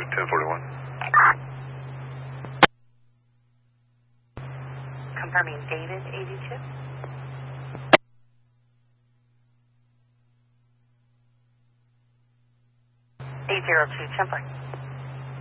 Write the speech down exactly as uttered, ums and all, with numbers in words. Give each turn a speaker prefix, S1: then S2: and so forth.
S1: ten forty-one.
S2: Confirming David eighty-two. eight zero two, ten forty.